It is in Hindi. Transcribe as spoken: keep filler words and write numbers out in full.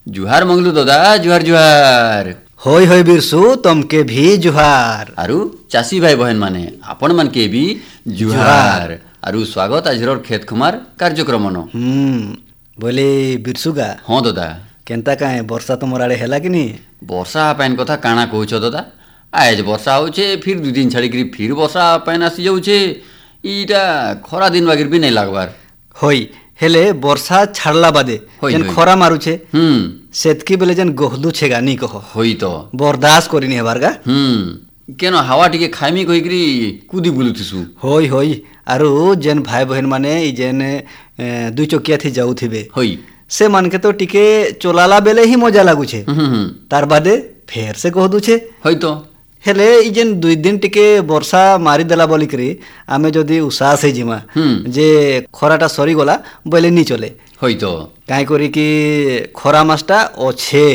जुहार मंगलू दादा जुहार जुहार होय होय बिरसु तमके भी जुहार आरु चासी भाई बहन माने आपण मन के भी जुहार आरु स्वागत आजर खेत खुमार कार्यक्रम न हम्म बोले बिरसुगा हाँ दादा केनता काए वर्षा तुमर आड़े हैला कि नी वर्षा पाइन कथा काଣା कहूछ दादा आज वर्षा होछे फिर दुई दिन छाड़ी फिर वर्षा पाइन आसी जाउछे इटा खरा दिन बागिर भी नहीं लागबार होय हेले वर्षा छाड़ला बादे होय, जेन होय। खरा मारुछे हम्म सेतकी बेले जेन गहलु छेगा नी कह होई तो बर्दाश्त करिनी हेबार गा हम्म केन हावा टिके खाइमी कहिकरी कुदी बुलुथिसु होय होय आरु जेन भाई बहन माने ई जेन ए, दुई चकिया थी जाउथिबे होई से मानके तो टिके चोलाला बेले ही मजा लागुछे हम्म हम्म तार बादे फेर से कहदुछे होई तो हेले ई जेन दुई दिन टिके वर्षा मारी देला बोलिकरी आमे जदि उसास हे जिमा हम्म। जे खराटा सरी गला बोले नी चले होई तो काई करी कि खरा मासटा अच्छे